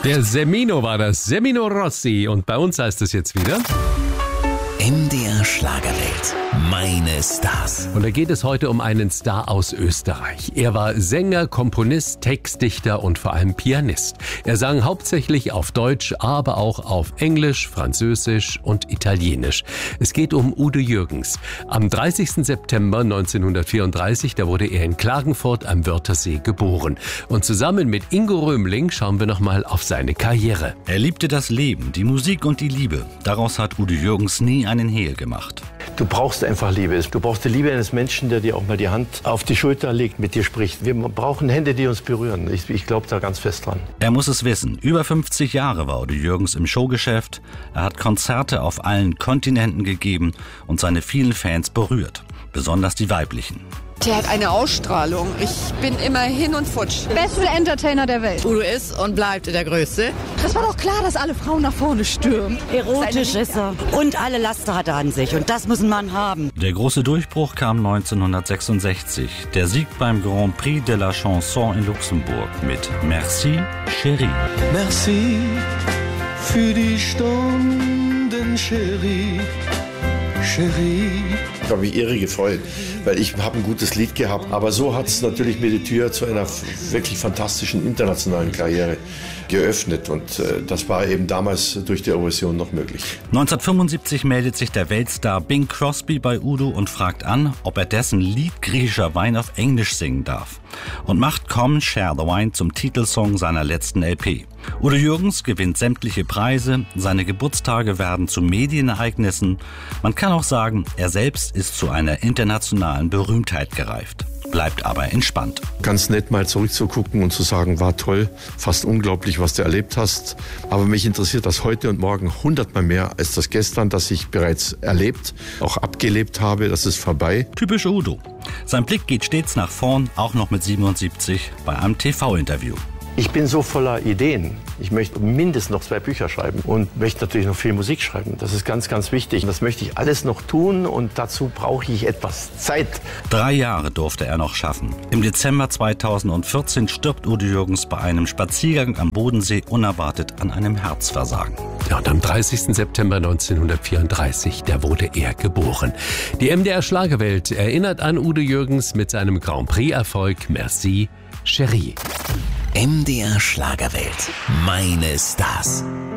Der Semino war das, Semino Rossi. Und bei uns heißt es jetzt wieder MDR Schlagerwelt. Meine Stars. Und da geht es heute um einen Star aus Österreich. Er war Sänger, Komponist, Textdichter und vor allem Pianist. Er sang hauptsächlich auf Deutsch, aber auch auf Englisch, Französisch und Italienisch. Es geht um Udo Jürgens. Am 30. September 1934, da wurde er in Klagenfurt am Wörthersee geboren. Und zusammen mit Ingo Römling schauen wir nochmal auf seine Karriere. Er liebte das Leben, die Musik und die Liebe. Daraus hat Udo Jürgens nie einen Hehl gemacht. Du brauchst einfach Liebe. Du brauchst die Liebe eines Menschen, der dir auch mal die Hand auf die Schulter legt, mit dir spricht. Wir brauchen Hände, die uns berühren. Ich glaube da ganz fest dran. Er muss es wissen. Über 50 Jahre war Udo Jürgens im Showgeschäft. Er hat Konzerte auf allen Kontinenten gegeben und seine vielen Fans berührt. Besonders die weiblichen. Der hat eine Ausstrahlung. Ich bin immer hin und futsch. Beste Entertainer der Welt. Udo ist und bleibt der Größte. Das war doch klar, dass alle Frauen nach vorne stürmen. Erotisch ist er. Und alle Laster hat er an sich. Und das muss ein Mann haben. Der große Durchbruch kam 1966. Der Sieg beim Grand Prix de la Chanson in Luxemburg mit Merci, Chérie. Merci für die Stunden, Chérie, Chérie. Ich habe mich irre gefreut, weil ich habe ein gutes Lied gehabt. Aber so hat es natürlich mir die Tür zu einer wirklich fantastischen internationalen Karriere geöffnet. Und das war eben damals durch die Eurovision noch möglich. 1975 meldet sich der Weltstar Bing Crosby bei Udo und fragt an, ob er dessen Lied Griechischer Wein auf Englisch singen darf. Und macht Come Share the Wine zum Titelsong seiner letzten LP. Udo Jürgens gewinnt sämtliche Preise, seine Geburtstage werden zu Medienereignissen. Man kann auch sagen, er selbst ist zu einer internationalen Berühmtheit gereift. Bleibt aber entspannt. Ganz nett mal zurückzugucken und zu sagen, war toll, fast unglaublich, was du erlebt hast. Aber mich interessiert das heute und morgen 100-mal mehr als das gestern, das ich bereits erlebt, auch abgelebt habe. Das ist vorbei. Typisch Udo. Sein Blick geht stets nach vorn, auch noch mit 77 bei einem TV-Interview. Ich bin so voller Ideen. Ich möchte mindestens noch 2 Bücher schreiben und möchte natürlich noch viel Musik schreiben. Das ist ganz, ganz wichtig. Das möchte ich alles noch tun und dazu brauche ich etwas Zeit. 3 Jahre durfte er noch schaffen. Im Dezember 2014 stirbt Udo Jürgens bei einem Spaziergang am Bodensee unerwartet an einem Herzversagen. Ja, und am 30. September 1934, da wurde er geboren. Die MDR Schlagerwelt erinnert an Udo Jürgens mit seinem Grand Prix-Erfolg Merci, Chérie. MDR Schlagerwelt. Meine Stars.